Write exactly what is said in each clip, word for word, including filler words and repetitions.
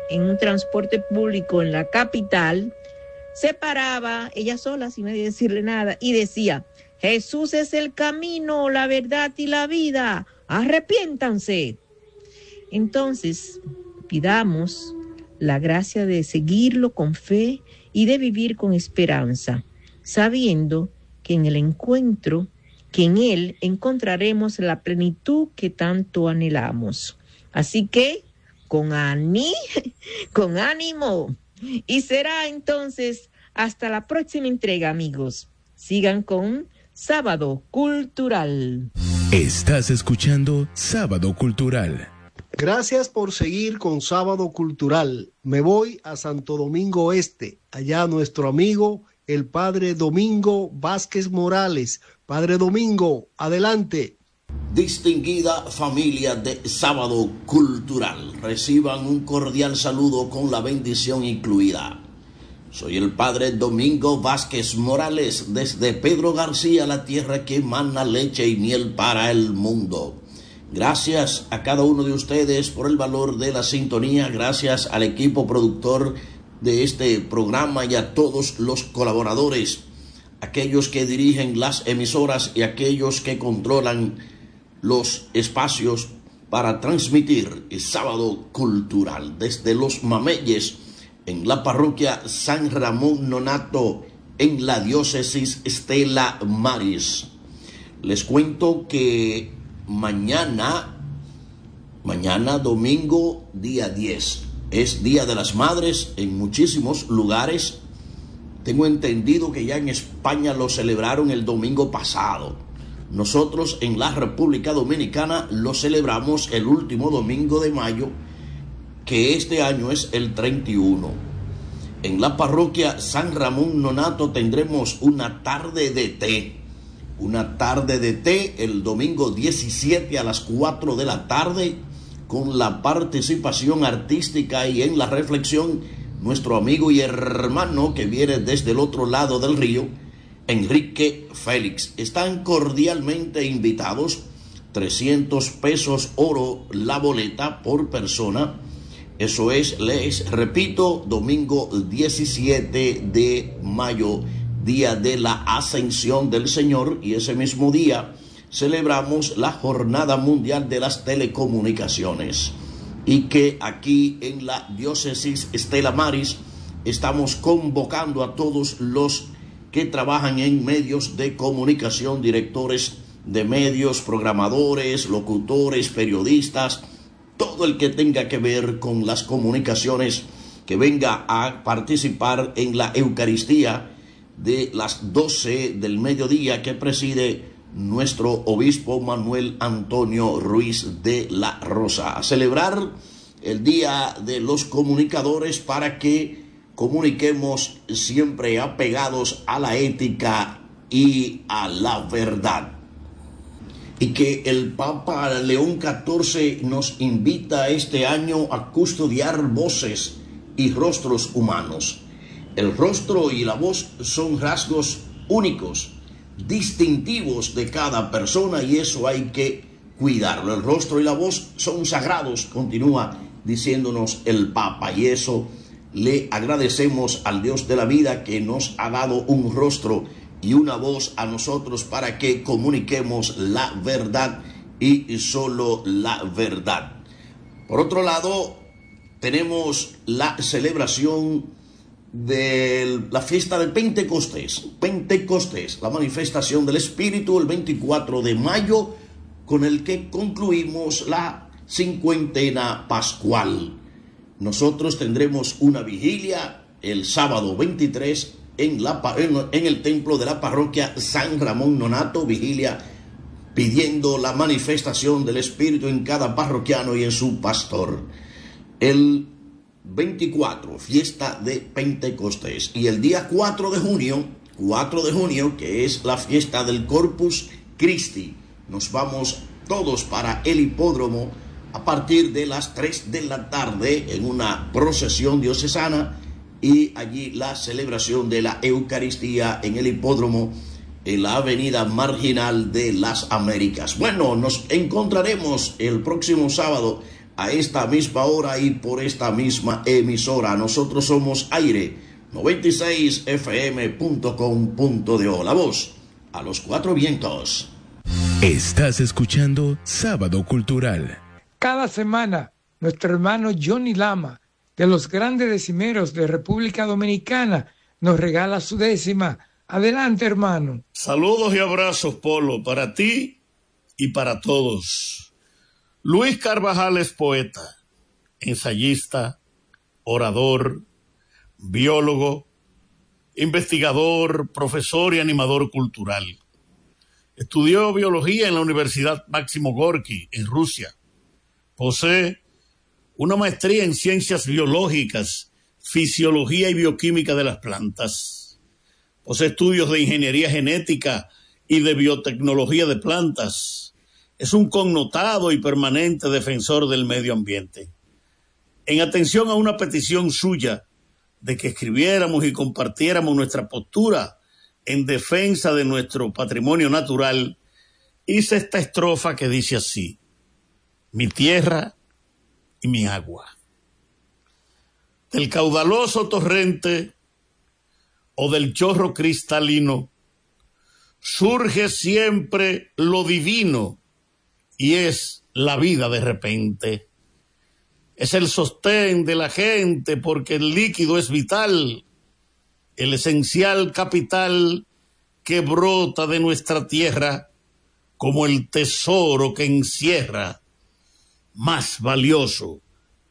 en un transporte público en la capital, se paraba ella sola sin nadie decirle nada y decía: Jesús es el camino, la verdad y la vida, arrepiéntanse. Entonces, pidamos la gracia de seguirlo con fe y de vivir con esperanza, sabiendo que en el encuentro, que en él encontraremos la plenitud que tanto anhelamos. Así que, con ani, con ánimo. Y será entonces hasta la próxima entrega, amigos. Sigan con Sábado Cultural. Estás escuchando Sábado Cultural. Gracias por seguir con Sábado Cultural. Me voy a Santo Domingo Este. Allá nuestro amigo, el Padre Domingo Vázquez Morales. Padre Domingo, adelante. Distinguida familia de Sábado Cultural, reciban un cordial saludo con la bendición incluida. Soy el Padre Domingo Vázquez Morales, desde Pedro García, la tierra que emana leche y miel para el mundo. Gracias a cada uno de ustedes por el valor de la sintonía, gracias al equipo productor de este programa y a todos los colaboradores, aquellos que dirigen las emisoras y aquellos que controlan los espacios para transmitir el Sábado Cultural desde Los Mameyes, en la parroquia San Ramón Nonato, en la diócesis Stella Maris. Les cuento que mañana, mañana domingo, día diez, es Día de las Madres en muchísimos lugares. Tengo entendido que ya en España lo celebraron el domingo pasado. Nosotros en la República Dominicana lo celebramos el último domingo de mayo, que este año es el treinta y uno. En la parroquia San Ramón Nonato tendremos una tarde de té. Una tarde de té el domingo diecisiete a las cuatro de la tarde, con la participación artística y en la reflexión nuestro amigo y hermano que viene desde el otro lado del río, Enrique Félix. Están cordialmente invitados. trescientos pesos oro la boleta por persona. Eso es, les repito, domingo diecisiete de mayo, día de la Ascensión del Señor, y ese mismo día celebramos la Jornada Mundial de las Telecomunicaciones, y que aquí en la diócesis Stella Maris estamos convocando a todos los que trabajan en medios de comunicación, directores de medios, programadores, locutores, periodistas, todo el que tenga que ver con las comunicaciones, que venga a participar en la Eucaristía de las doce del mediodía que preside nuestro obispo Manuel Antonio Ruiz de la Rosa, a celebrar el Día de los Comunicadores para que comuniquemos siempre apegados a la ética y a la verdad. Y que el Papa León catorce nos invita este año a custodiar voces y rostros humanos. El rostro y la voz son rasgos únicos, distintivos de cada persona, y eso hay que cuidarlo. El rostro y la voz son sagrados, continúa diciéndonos el Papa, y eso le agradecemos al Dios de la vida que nos ha dado un rostro y una voz a nosotros para que comuniquemos la verdad y solo la verdad. Por otro lado, tenemos la celebración de la fiesta del Pentecostés. Pentecostés, la manifestación del Espíritu, el veinticuatro de mayo, con el que concluimos la cincuentena pascual. Nosotros tendremos una vigilia el sábado veintitrés en, la, en, en el templo de la parroquia San Ramón Nonato, vigilia pidiendo la manifestación del Espíritu en cada parroquiano y en su pastor. El veinticuatro, fiesta de Pentecostés, y el día cuatro de junio, cuatro de junio, que es la fiesta del Corpus Christi, nos vamos todos para el hipódromo a partir de las tres de la tarde en una procesión diocesana, y allí la celebración de la Eucaristía en el hipódromo en la avenida marginal de las Américas. Bueno, nos encontraremos el próximo sábado a esta misma hora y por esta misma emisora. Nosotros somos Aire noventa y seis F M punto com punto do, la voz a los cuatro vientos. Estás escuchando Sábado Cultural. Cada semana, nuestro hermano Johnny Lama, de los grandes decimeros de República Dominicana, nos regala su décima. Adelante, hermano. Saludos y abrazos, Polo, para ti y para todos. Luis Carvajal es poeta, ensayista, orador, biólogo, investigador, profesor y animador cultural. Estudió biología en la Universidad Máximo Gorki, en Rusia. Posee una maestría en ciencias biológicas, fisiología y bioquímica de las plantas. Posee estudios de ingeniería genética y de biotecnología de plantas. Es un connotado y permanente defensor del medio ambiente. En atención a una petición suya de que escribiéramos y compartiéramos nuestra postura en defensa de nuestro patrimonio natural, hice esta estrofa que dice así: mi tierra y mi agua. Del caudaloso torrente o del chorro cristalino surge siempre lo divino y es la vida de repente. Es el sostén de la gente porque el líquido es vital, el esencial capital que brota de nuestra tierra como el tesoro que encierra, más valioso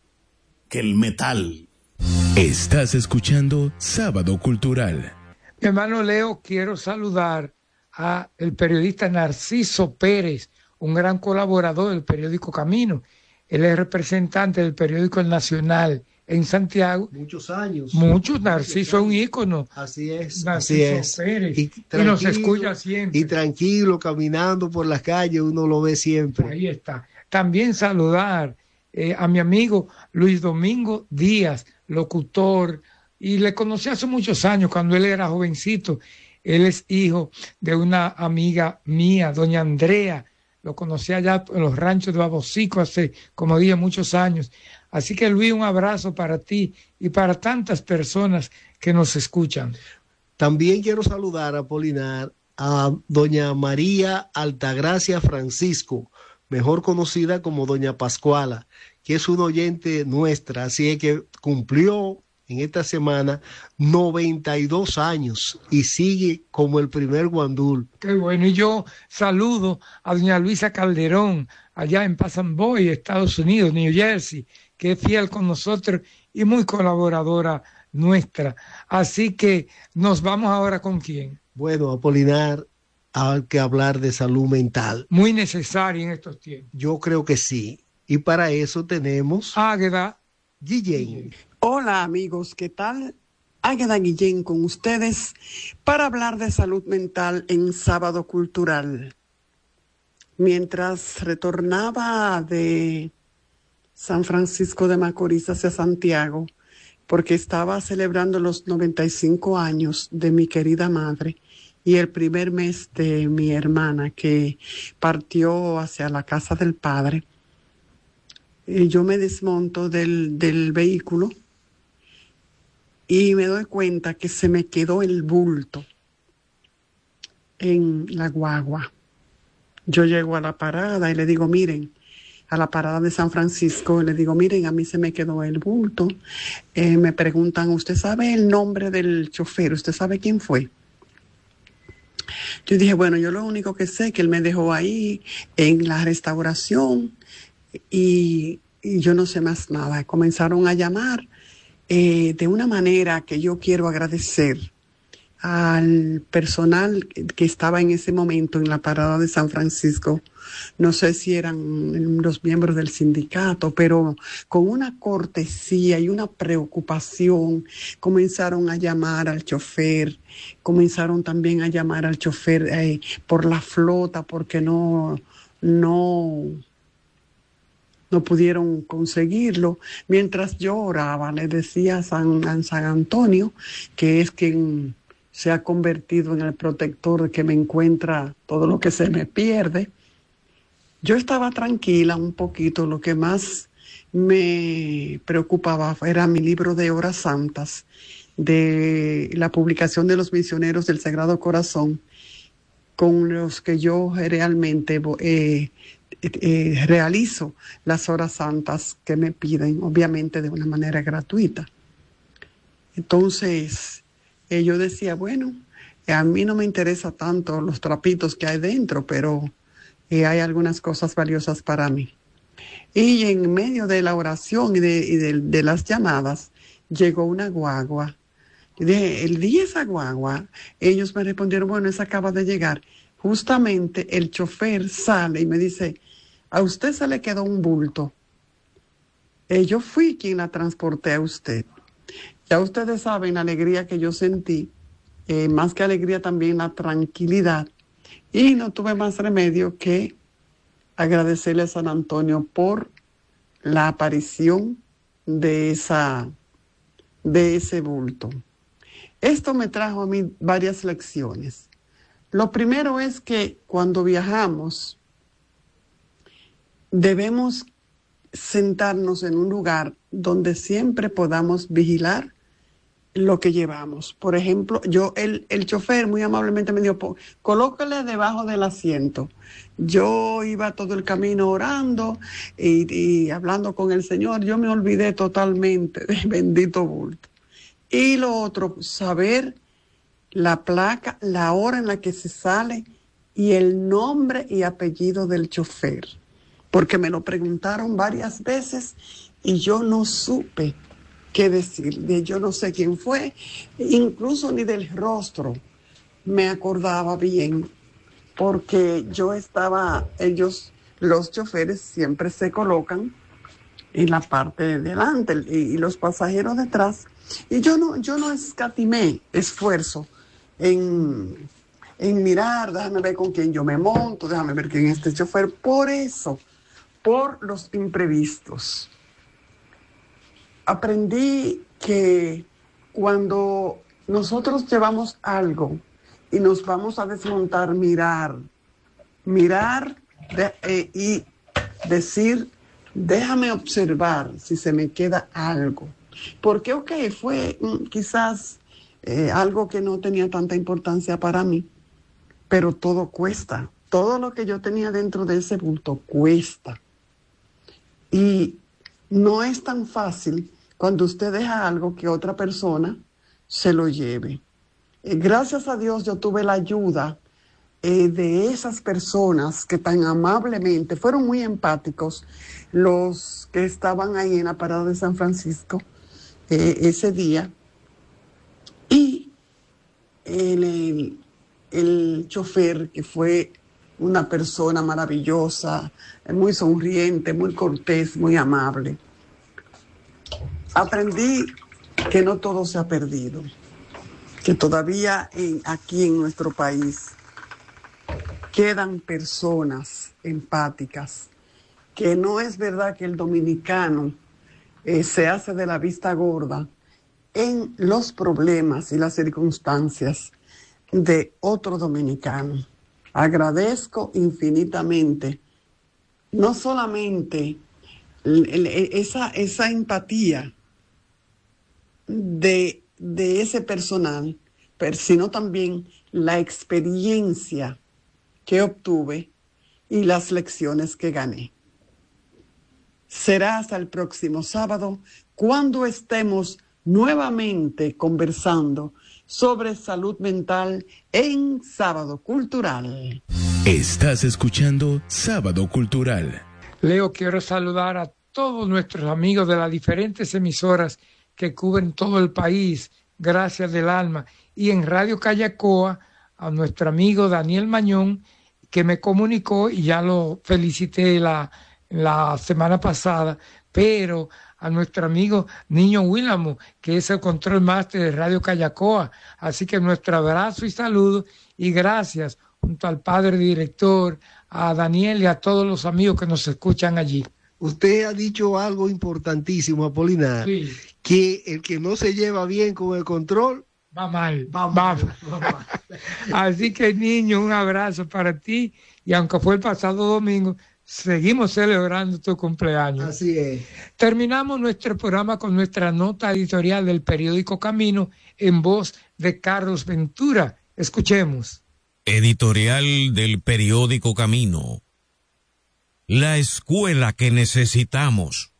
que el metal. Estás escuchando Sábado Cultural. Mi hermano Leo, quiero saludar a el periodista Narciso Pérez, un gran colaborador del periódico Camino. Él es representante del periódico El Nacional en Santiago. Muchos años. Muchos, Narciso es un ícono. Así es, Narciso así es. Pérez, y, y nos escucha siempre. Y tranquilo, caminando por las calles, uno lo ve siempre. Ahí está. También saludar eh, a mi amigo Luis Domingo Díaz, locutor, y le conocí hace muchos años cuando él era jovencito. Él es hijo de una amiga mía, doña Andrea. Lo conocí allá en los ranchos de Babocico hace, como dije, muchos años. Así que, Luis, un abrazo para ti y para tantas personas que nos escuchan. También quiero saludar a Polinar, a doña María Altagracia Francisco, mejor conocida como doña Pascuala, que es una oyente nuestra, así es que cumplió en esta semana noventa y dos años y sigue como el primer guandul. Qué bueno, y yo saludo a doña Luisa Calderón, allá en Passamboy, Estados Unidos, New Jersey, que es fiel con nosotros y muy colaboradora nuestra. Así que nos vamos ahora con quién. Bueno, Apolinar, hay que hablar de salud mental. Muy necesaria en estos tiempos. Yo creo que sí. Y para eso tenemos Águeda Guillén. Hola amigos, ¿qué tal? Águeda Guillén con ustedes para hablar de salud mental en Sábado Cultural. Mientras retornaba de San Francisco de Macorís hacia Santiago, porque estaba celebrando los noventa y cinco años de mi querida madre y el primer mes de mi hermana que partió hacia la casa del padre, eh, yo me desmonto del, del vehículo y me doy cuenta que se me quedó el bulto en la guagua. Yo llego a la parada y le digo, miren, a la parada de San Francisco, y le digo, miren, a mí se me quedó el bulto. Eh, me preguntan, ¿usted sabe el nombre del chofer? ¿Usted sabe quién fue? Yo dije, bueno, yo lo único que sé es que él me dejó ahí en la restauración y, y yo no sé más nada. Comenzaron a llamar eh, de una manera que yo quiero agradecer al personal que estaba en ese momento en la parada de San Francisco. No sé si eran los miembros del sindicato, pero con una cortesía y una preocupación comenzaron a llamar al chofer, comenzaron también a llamar al chofer eh, por la flota porque no, no, no pudieron conseguirlo. Mientras yo oraba, le decía a San, a San Antonio, que es quien se ha convertido en el protector que me encuentra todo lo que se me pierde. Yo estaba tranquila un poquito, lo que más me preocupaba era mi libro de horas santas, de la publicación de los misioneros del Sagrado Corazón, con los que yo realmente eh, eh, realizo las horas santas que me piden, obviamente de una manera gratuita. Entonces, eh, yo decía, bueno, eh, a mí no me interesa tanto los trapitos que hay dentro, pero eh, hay algunas cosas valiosas para mí. Y en medio de la oración y de, y de, de las llamadas, llegó una guagua. De, el día esa guagua, ellos me respondieron, bueno, esa acaba de llegar. Justamente el chofer sale y me dice, a usted se le quedó un bulto. Eh, yo fui quien la transporté a usted. Ya ustedes saben la alegría que yo sentí, eh, más que alegría también la tranquilidad. Y no tuve más remedio que agradecerle a San Antonio por la aparición de, esa, de ese bulto. Esto me trajo a mí varias lecciones. Lo primero es que cuando viajamos debemos sentarnos en un lugar donde siempre podamos vigilar lo que llevamos. Por ejemplo, yo el, el chofer muy amablemente me dijo, colócale debajo del asiento. Yo iba todo el camino orando y, y hablando con el Señor. Yo me olvidé totalmente del bendito bulto. Y lo otro, saber la placa, la hora en la que se sale y el nombre y apellido del chofer. Porque me lo preguntaron varias veces y yo no supe qué decir. Yo no sé quién fue, incluso ni del rostro me acordaba bien, porque yo estaba, ellos, los choferes siempre se colocan en la parte de delante y, y los pasajeros detrás. Y yo no, yo no escatimé esfuerzo en, en mirar, déjame ver con quién yo me monto, déjame ver quién es este chofer. Por eso, por los imprevistos. Aprendí que cuando nosotros llevamos algo y nos vamos a desmontar, mirar, mirar de, eh, y decir, déjame observar si se me queda algo. Porque, ok, fue mm, quizás eh, algo que no tenía tanta importancia para mí, pero todo cuesta. Todo lo que yo tenía dentro de ese bulto cuesta. Y no es tan fácil cuando usted deja algo que otra persona se lo lleve. Eh, gracias a Dios yo tuve la ayuda eh, de esas personas que tan amablemente, fueron muy empáticos, los que estaban ahí en la parada de San Francisco eh, ese día. Y el, el, el chofer, que fue una persona maravillosa, muy sonriente, muy cortés, muy amable. Aprendí que no todo se ha perdido, que todavía en, aquí en nuestro país quedan personas empáticas, que no es verdad que el dominicano eh, se hace de la vista gorda en los problemas y las circunstancias de otro dominicano. Agradezco infinitamente, no solamente el, el, esa, esa empatía de, de ese personal, pero sino también la experiencia que obtuve y las lecciones que gané. Será hasta el próximo sábado cuando estemos nuevamente conversando sobre salud mental en Sábado Cultural. Estás escuchando Sábado Cultural. Leo, quiero saludar a todos nuestros amigos de las diferentes emisoras que cubren todo el país, gracias del alma. Y en Radio Callacoa, a nuestro amigo Daniel Mañón, que me comunicó y ya lo felicité la, la semana pasada, pero a nuestro amigo Niño Willamo, que es el control master de Radio Callacoa. Así que nuestro abrazo y saludo y gracias junto al padre director, a Daniel y a todos los amigos que nos escuchan allí. Usted ha dicho algo importantísimo, Apolinar, sí, que el que no se lleva bien con el control va mal, va, va mal, mal. Va mal. Así que, niño, un abrazo para ti y aunque fue el pasado domingo, seguimos celebrando tu cumpleaños. Así es. Terminamos nuestro programa con nuestra nota editorial del periódico Camino en voz de Carlos Ventura. Escuchemos. Editorial del periódico Camino. La escuela que necesitamos.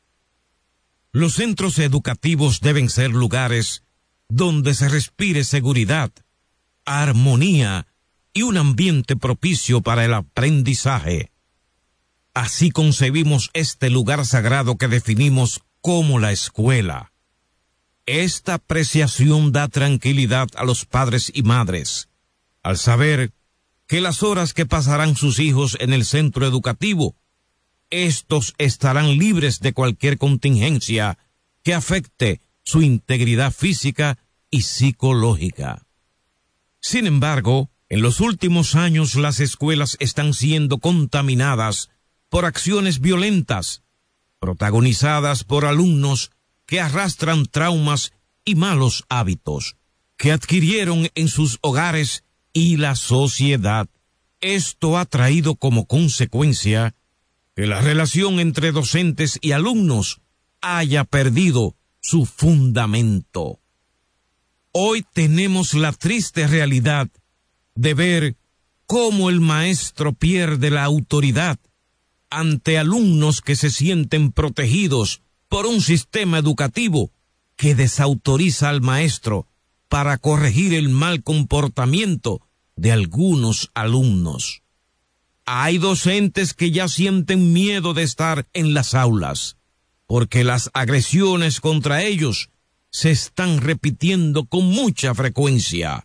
Los centros educativos deben ser lugares donde se respire seguridad, armonía y un ambiente propicio para el aprendizaje. Así concebimos este lugar sagrado que definimos como la escuela. Esta apreciación da tranquilidad a los padres y madres, al saber que las horas que pasarán sus hijos en el centro educativo, estos estarán libres de cualquier contingencia que afecte su integridad física y psicológica. Sin embargo, en los últimos años las escuelas están siendo contaminadas por acciones violentas, protagonizadas por alumnos que arrastran traumas y malos hábitos que adquirieron en sus hogares y la sociedad. Esto ha traído como consecuencia que la relación entre docentes y alumnos haya perdido su fundamento. Hoy tenemos la triste realidad de ver cómo el maestro pierde la autoridad ante alumnos que se sienten protegidos por un sistema educativo que desautoriza al maestro para corregir el mal comportamiento de algunos alumnos. Hay docentes que ya sienten miedo de estar en las aulas, porque las agresiones contra ellos se están repitiendo con mucha frecuencia.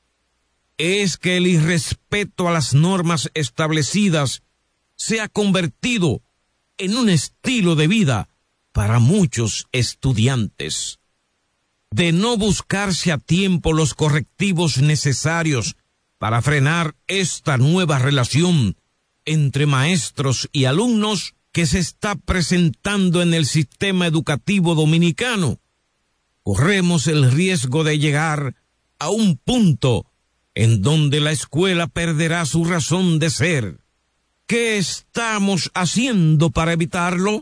Es que el irrespeto a las normas establecidas se ha convertido en un estilo de vida para muchos estudiantes. De no buscarse a tiempo los correctivos necesarios para frenar esta nueva relación entre maestros y alumnos que se está presentando en el sistema educativo dominicano, corremos el riesgo de llegar a un punto en donde la escuela perderá su razón de ser. ¿Qué estamos haciendo para evitarlo?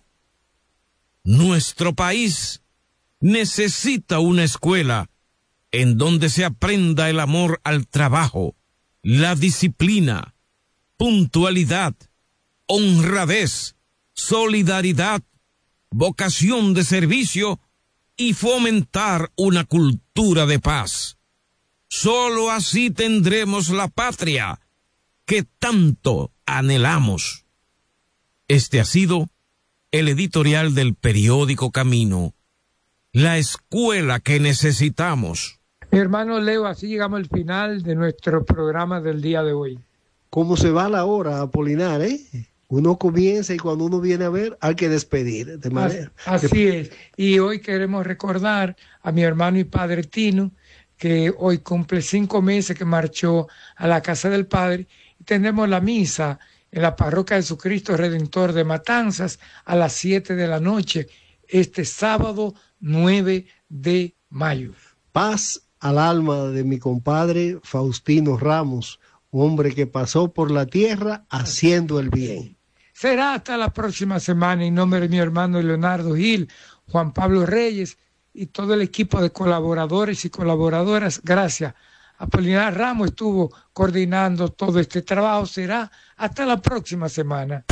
Nuestro país necesita una escuela en donde se aprenda el amor al trabajo, la disciplina, puntualidad, honradez, solidaridad, vocación de servicio y fomentar una cultura de paz. Solo así tendremos la patria que tanto anhelamos. Este ha sido el editorial del periódico Camino, la escuela que necesitamos. Mi hermano Leo, así llegamos al final de nuestro programa del día de hoy. ¿Cómo se va la hora, Apolinar, eh? Uno comienza y cuando uno viene a ver, hay que despedir. De manera. Así, así es. Y hoy queremos recordar a mi hermano y padre Tino, que hoy cumple cinco meses que marchó a la casa del Padre. Y tendremos la misa en la parroquia de Jesucristo Redentor de Matanzas a las siete de la noche, este sábado nueve de mayo. Paz al alma de mi compadre Faustino Ramos, hombre que pasó por la tierra haciendo el bien. Será hasta la próxima semana. En nombre de mi hermano Leonardo Gil, Juan Pablo Reyes y todo el equipo de colaboradores y colaboradoras, gracias. Apolinar Ramos estuvo coordinando todo este trabajo. Será hasta la próxima semana.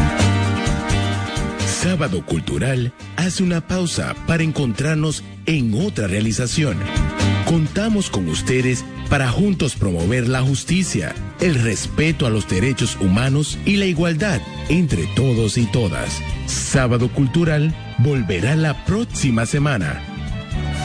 Sábado Cultural hace una pausa para encontrarnos en otra realización. Contamos con ustedes para juntos promover la justicia, el respeto a los derechos humanos y la igualdad entre todos y todas. Sábado Cultural volverá la próxima semana.